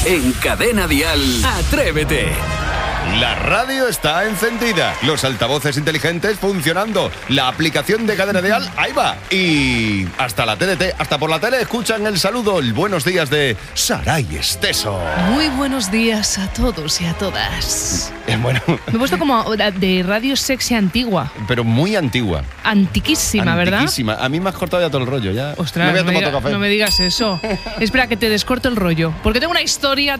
En Cadena Dial, Atrévete. La radio está encendida, los altavoces inteligentes funcionando, la aplicación de Cadena Dial, ahí va. Y hasta la TDT, hasta por la tele, escuchan el saludo, el buenos días de Saray Esteso. Muy buenos días a todos y a todas. Bueno. Me he puesto como de radio sexy antigua. Pero muy antigua. Antiquísima, ¿verdad? Antiquísima. A mí me has cortado ya todo el rollo, ya. Ostras, no me digas eso. Espera, que te descorto el rollo. Porque tengo una historia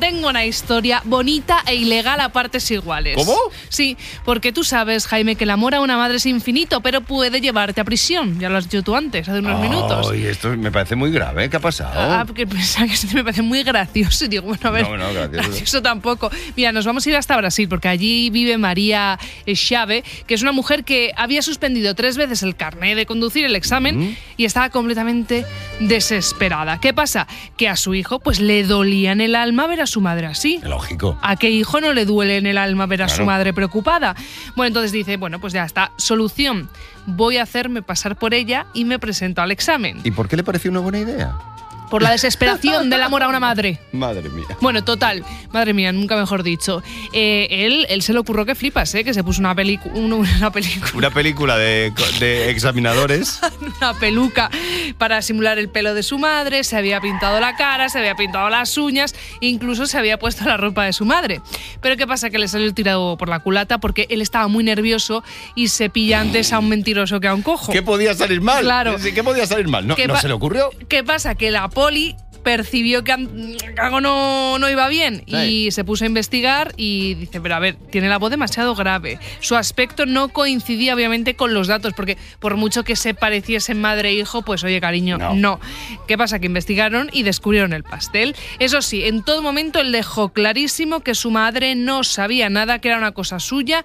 bonita e ilegal a partes iguales. ¿Cómo? Sí, porque tú sabes, Jaime, que el amor a una madre es infinito, pero puede llevarte a prisión. Ya lo has dicho tú antes, hace unos minutos. Ay, esto me parece muy grave. ¿Qué ha pasado? Porque pensaba que esto me parece muy gracioso. Y digo, bueno, a ver, no, gracioso tampoco. Mira, nos vamos a ir hasta Brasil, porque allí vive María Chave, que es una mujer que había suspendido 3 veces el carnet de conducir, el examen, y estaba completamente desesperada. ¿Qué pasa? Que a su hijo pues le dolía en el alma ver a su madre así. Lógico. ¿A qué hijo no le duele en el alma ver a Claro. su madre preocupada? Bueno, entonces dice, bueno, pues ya está, solución. Voy a hacerme pasar por ella y me presento al examen. ¿Y por qué le pareció una buena idea? Por la desesperación del amor a una madre. Madre mía. Bueno, total, madre mía, nunca mejor dicho. Él se le ocurrió que flipas, que se puso una película. Una película de examinadores. Una peluca para simular el pelo de su madre, se había pintado la cara, se había pintado las uñas, incluso se había puesto la ropa de su madre. Pero ¿qué pasa? Que le salió el tirado por la culata porque él estaba muy nervioso y se pilla antes a un mentiroso que a un cojo. ¿Qué podía salir mal? Claro. ¿Qué podía salir mal? No se le ocurrió. ¿Qué pasa? Que la poli percibió que algo no iba bien y se puso a investigar y dice, pero a ver, tiene la voz demasiado grave. Su aspecto no coincidía obviamente con los datos, porque por mucho que se pareciesen madre e hijo, pues oye, cariño, no. ¿Qué pasa? Que investigaron y descubrieron el pastel. Eso sí, en todo momento él dejó clarísimo que su madre no sabía nada, que era una cosa suya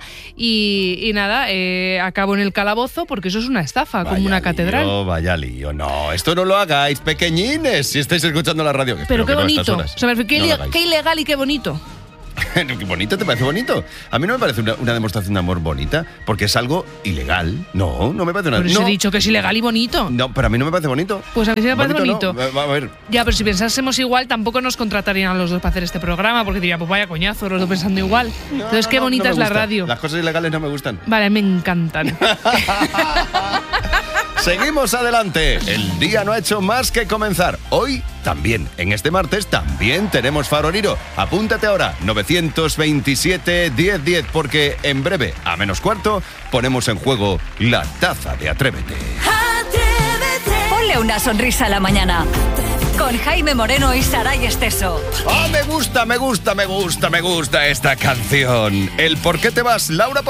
y nada, acabó en el calabozo porque eso es una estafa, como una catedral. Vaya lío, no, esto no lo hagáis, pequeñines, si estáis escuchando la radio. Pero qué bonito. O sea, qué ilegal y qué bonito. ¿Qué bonito? ¿Te parece bonito? A mí no me parece una demostración de amor bonita, porque es algo ilegal. No me parece una... Pero os he dicho que es ilegal y bonito. No, pero a mí no me parece bonito. Pues a mí sí me parece bonito. No. A ver. Ya, pero si pensásemos igual, tampoco nos contratarían a los dos para hacer este programa, porque dirían, pues vaya coñazo, los dos pensando igual. Entonces, qué bonita es la radio. Las cosas ilegales no me gustan. Vale, me encantan. Seguimos adelante. El día no ha hecho más que comenzar. Hoy también, en este martes, también tenemos Faroriro. Apúntate ahora, 927-1010, porque en breve, a -4, ponemos en juego la taza de Atrévete. Atrévete. Ponle una sonrisa a la mañana. Con Jaime Moreno y Saray Esteso. ¡Oh, me gusta esta canción! El ¿Por qué te vas, Laura?